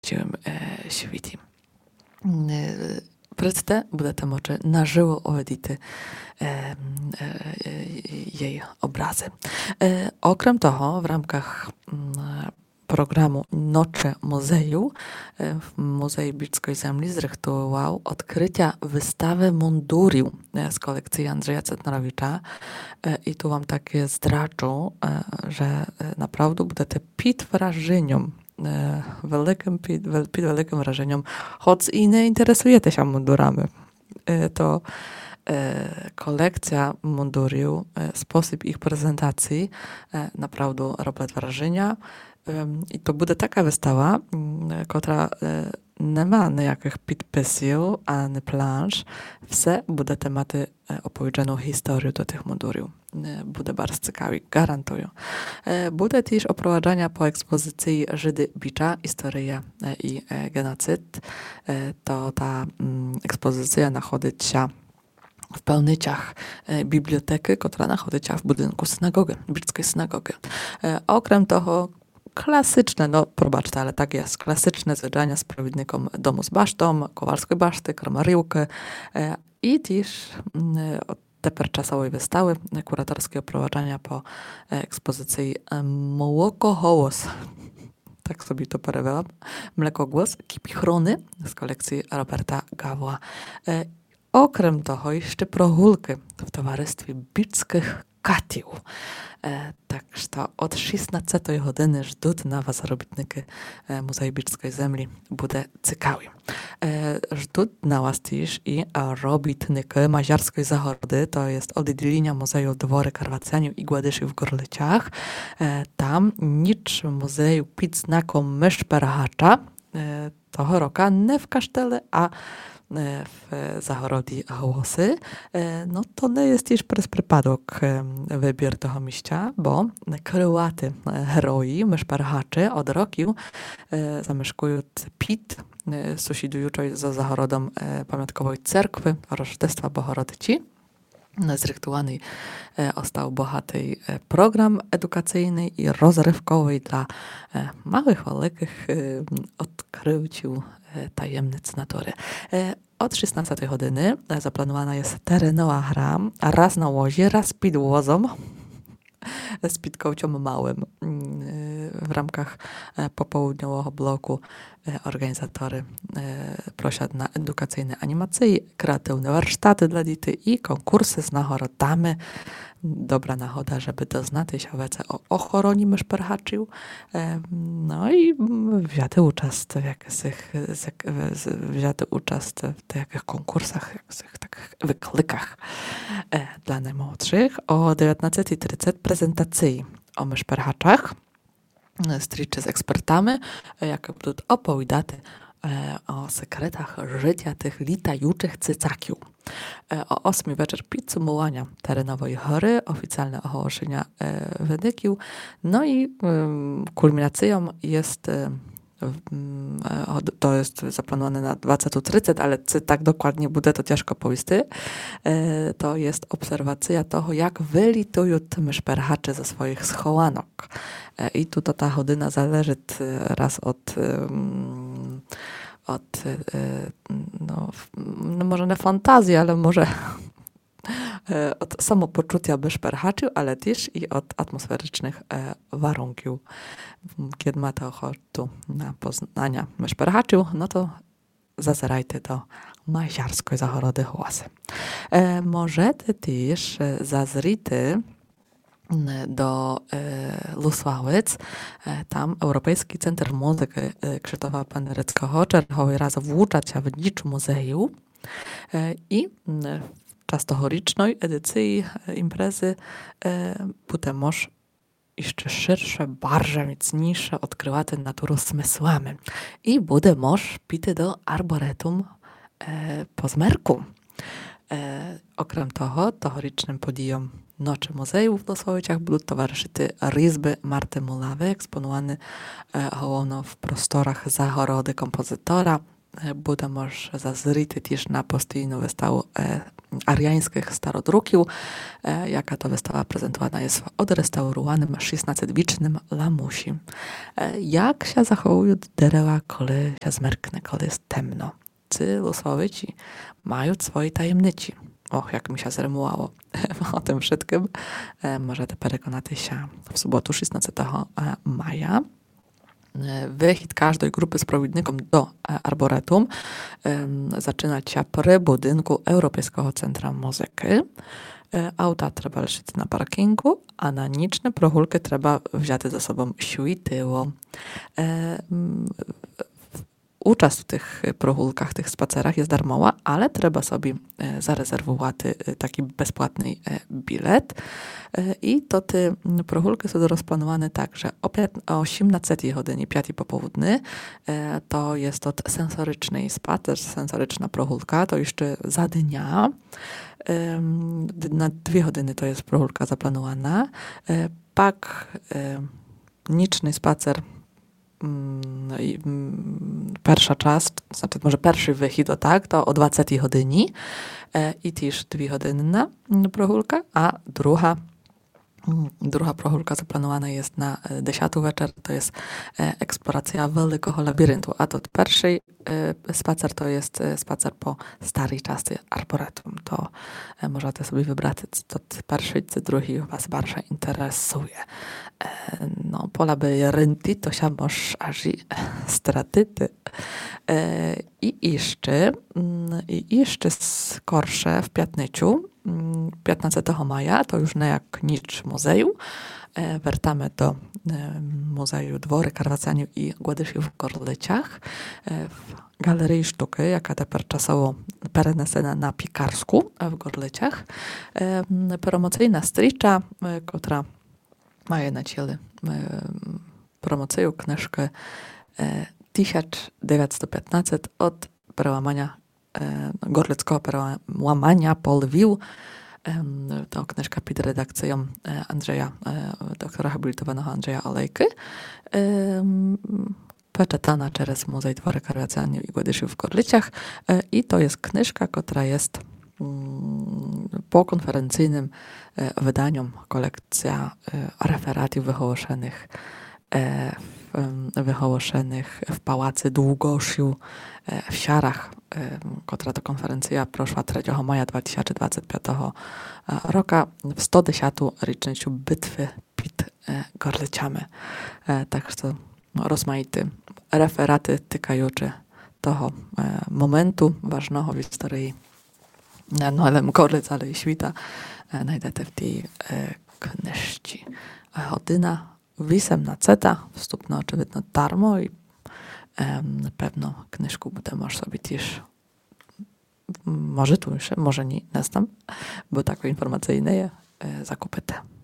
світі. Проте будете мочи наживо увидіти її образи. Окрім того, в рамках programu Nocze Muzeju w Muzeum Byczskiej Ziemi zrechtował odkrycia wystawy munduriu z kolekcji Andrzeja Cetnorowicza. I tu wam takie zdradzę, że naprawdę będziecie pід wrażeniem, pід великим wrażeniem, choć i nie interesujecie się mundurami. To kolekcja munduriu, sposób ich prezentacji naprawdę robi wrażenia. I to буде така вистава, котра не ma ніяких підписів, а не планш. Все будете мати оповіджену історію до тих мундурів. Буде bardzo цікаві, гарантую. Буде теж опровадження по експозиції Żydy Bicza, історія і геноцид. То та експозиція знаходиться w pełnyciach biblioteki, która znajduje w budynku synagogi, Bickiej synagogi. Okrem toho, klasyczne, no probaczcie, ale tak jest, klasyczne zwiedzania z prawidnikom domu z basztą, Kowalskiej baszty, Kramaryłki i też teperczasowej wystawy, kuratorskie oprowadzania po ekspozycji Młoko-Hołos. Tak sobie to porywałam. Mlekogłos, Kipichrony z kolekcji Roberta Gawła. Okrem toho jeszcze prohulki w towarzystwie bickich katił. Także to od 16 godziny żdut na was robitniki Muzeum Byczskiej Ziemi bude ciekawi. Żdut na was też i robitniki Maziarskiej Zagorody, to jest oddzielenia Muzeum Dwory Karwacjaniów i Gładyszy w Gorlyciach. Tam nicz muzeum pід знаком Myszperhacza toho roka nie w kasztele, a w Zagorodzie Hołosy, no to nie jest też przez przypadek wybiór tego miejsca, bo kryłaty heroi, myszperhaczy od rokiu zamieszkują pід sąsiadującej za Zagorodem pamiątkowej cerkwy Rożdestwa Bohorodyci. Zrektowany został bohaty program edukacyjny i rozrywkowy dla małych, wielkich odkryciu tajemnic natury. Od 16 godziny zaplanowana jest terenowa gra, raz na łozie, raz pід łozą, z підkołcią małym. W ramkach popołudniowego bloku organizatory prosią na edukacyjne animacje, kreatywne warsztaty dla dzieci i konkursy z nagrodami. Dobra nagoda, żeby doznać się o ochronie myszperhaczył. No i wzięty uczest w takich konkursach, w takich wyklykach dla najmłodszych. O 19:30 prezentacji o myszperhaczach. Striczy z ekspertami, jak będą opowiadać o sekretach życia tych litajuчих cycakiów. O 8 wieczór podsumowania terenowej chory, oficjalne ogłoszenia wyników. No i kulminacją jest, to jest zaplanowane na 20:30, ale tak dokładnie będzie to ciężko powiedzieć. To jest obserwacja tego, jak wylitują myszperhacze ze swoich schowanok. I tu ta godzina zależy raz od no może nie fantazji, ale może od samopoczucia myszperhaczy, ale też i od atmosferycznych warunków. Kiedy macie ochotę na poznania myszperhaczy, no to zazerajcie do Maziarskiej Zagorody Hołosy. Możecie też zazrić do Lusławic, tam Europejski Centrum Muzyki Krzysztofa Pendereckiego czerwowy raz włóczać się w nicz muzeum i czas tegorocznej edycji imprezy potem może jeszcze szersze, bardziej mocniejsze odkrywaty naturę zmysłami i bude może pity do arboretum po zmerku. Okrem toho, tegorocznym podijom Noczy Muzeum w Lusławicach będą towarzyszyć ryzby Marty Mulawy, eksponowane w prostorach Zagorody kompozytora Будемо ж зазріти теж на постійну виставу ар'янських стародруків, яка то вистава презентована є в odrestaurowanym XVI-wiecznym lamusi. Jak się zachowują дерева, коли się zmerknie, коли jest temno? Czy losowici mają swoje tajemnici? Och, jak mi się zrymowało o tym wszystkim. Możecie przekonać się w sobotę 16 maja. Wychід każdej grupy z prowidnikom do Arboretum zaczyna się przy budynku Europejskiego Centrum Muzyki. Auta trzeba leżeć na parkingu, a na niczne prochulki trzeba wziąć ze sobą śwityło. Uczest w tych prochulkach, tych spacerach jest darmowa, ale trzeba sobie zarezerwować taki bezpłatny bilet. I to te prochulki są rozplanowane tak, że o 18 godzinie, 5 po południu, to jest to sensoryczny spacer, sensoryczna prochulka, to jeszcze za dnia. Na 2 godziny to jest prochulka zaplanowana. Pak niczny spacer pierwsza czas, znaczy może pierwszy wychід, tak, to o 20 godzinie i też 2 godzinna prochulka, a druga prochulka zaplanowana jest na 10 wieczór, to jest eksploracja wielkiego labiryntu, a to pierwszy spacer to jest spacer po starej części Arboretum. To możecie sobie wybrać, co pierwszy, co drugi was bardziej interesuje. No, po labirynty to się może aż i stratyty. I jeszcze skorsze w piatniciu, 15 maja, to już nie jak nic muzeum. Wracamy do Muzeum Dwory Karwacaniu i Gładyszy w Gorliciach w Galerii Sztuki, jaka teraz czasowo perenesena na Pikarsku w Gorliciach. Promocyjna stricza, która ma na ciele promocję książkę 1915 od przełamania gorlickiego przełamania Polwił. To książka pod redakcją doktora habilitowanego Andrzeja Olejki. Przeczytana przez Muzeum Dwory Karwacaniu i Gładyszy w Gorliciach. I to jest książka, która jest po konferencyjnym wydaniu kolekcja referatów wyhołoszonych w Pałacy Długosiu w Siarach, która to konferencja proszła 3 maja 2025 roku w 110. rocznicę bitwy pod Gorlicami. Także rozmaite referaty tykające tego momentu ważnego w historii ale Gorlic, ale i świata znajdziecie w tej książce. Godzina 18, wstup na oczywiście darmo i pewno książkę będę może sobie też, może tu jeszcze, może nie, nie znam, bo taką informacyjne zakupite.